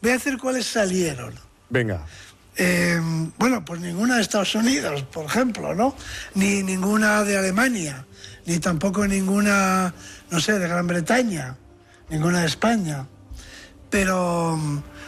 Voy a decir cuáles salieron. Venga. Bueno, pues ninguna de Estados Unidos, por ejemplo, ¿no? Ni ninguna de Alemania, ni tampoco ninguna, no sé, de Gran Bretaña, ninguna de España. Pero